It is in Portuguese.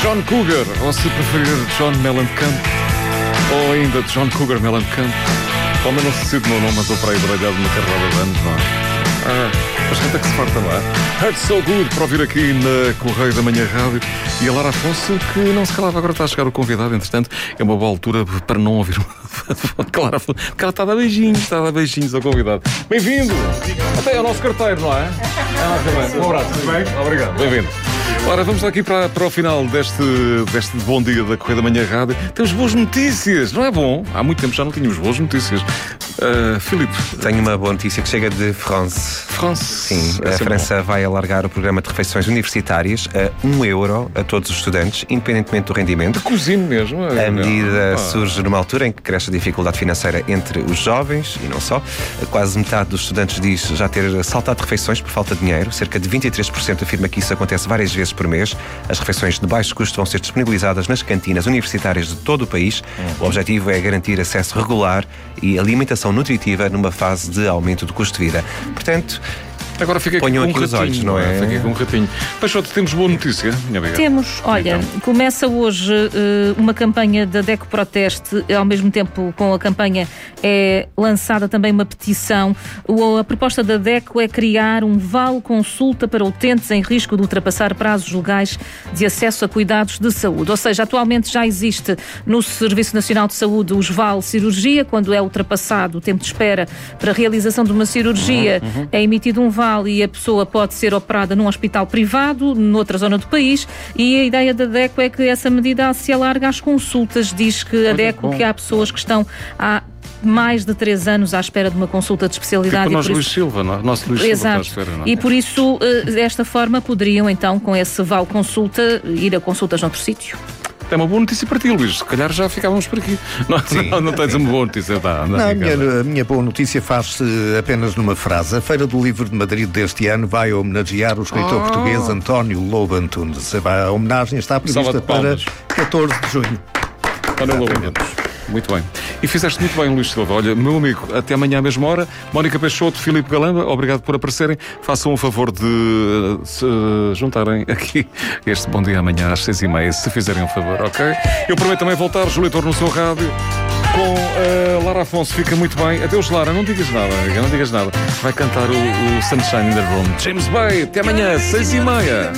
John Cougar, ou se preferir John Mellencamp, ou ainda John Cougar Mellencamp. Ao menos não se decide no nome, mas estou para aí baralhado na carreira de anos, não é? Mas quanto é que se farta, não é? Hurt So Good, para ouvir aqui na Correio da Manhã Rádio. E a Lara Afonso, que não se calava, agora está a chegar o convidado, entretanto, é uma boa altura para não ouvir Clara Afonso, porque ela está a dar beijinhos ao convidado. Bem-vindo! Até é o nosso carteiro, não é? Um abraço. Tudo bem? Obrigado, bem-vindo. Ora, vamos aqui para o final deste bom dia da Correio da Manhã Rádio. Temos boas notícias, não é bom? Há muito tempo já não tínhamos boas notícias. Filipe. Tenho uma boa notícia que chega de France. Sim, a França vai alargar o programa de refeições universitárias a €1 a todos os estudantes, independentemente do rendimento. De cozinho mesmo. A medida surge numa altura em que cresce a dificuldade financeira entre os jovens, e não só. Quase metade dos estudantes diz já ter saltado refeições por falta de dinheiro. Cerca de 23% afirma que isso acontece várias vezes por mês. As refeições de baixo custo vão ser disponibilizadas nas cantinas universitárias de todo o país. O objetivo é garantir acesso regular e alimentação nutritiva numa fase de aumento do custo de vida. Portanto, agora fiquei ponham aqui aqui com os olhos, não é? Fiquei com um ratinho. Peixoto, temos boa notícia, minha amiga? Temos, olha, então. Começa hoje uma campanha da DECO Proteste, ao mesmo tempo com a campanha é lançada também uma petição. A proposta da DECO é criar um vale consulta para utentes em risco de ultrapassar prazos legais de acesso a cuidados de saúde. Ou seja, atualmente já existe no Serviço Nacional de Saúde os vale cirurgia, quando é ultrapassado o tempo de espera para a realização de uma cirurgia, é emitido um vale e a pessoa pode ser operada num hospital privado, noutra zona do país, e a ideia da DECO é que essa medida se alarga às consultas. Diz que a DECO que há pessoas que estão há mais de 3 anos à espera de uma consulta de especialidade. Tipo Luís Silva, não é? Nosso Luís Silva está à espera, não é? E por isso, desta forma, poderiam então, com esse vale consulta, ir a consultas noutro sítio. É uma boa notícia para ti, Luís. Se calhar já ficávamos por aqui. Não tens uma boa notícia. A minha boa notícia faz-se apenas numa frase. A Feira do Livro de Madrid deste ano vai homenagear o escritor português António Lobo Antunes. A homenagem está prevista para 14 de junho. António Lobo Antunes. Muito bem. E fizeste muito bem, Luís Silva. Olha, meu amigo, até amanhã à mesma hora. Mónica Peixoto, Filipe Galamba, obrigado por aparecerem. Façam o favor de se juntarem aqui este Bom Dia amanhã às 6h30, se fizerem um favor, ok? Eu prometo também voltar, Júlio Leitor no seu rádio, com a Lara Afonso. Fica muito bem. Adeus, Lara, não digas nada, amiga, não digas nada. Vai cantar o Sunshine in the Room. James Bay, até amanhã, 6h30.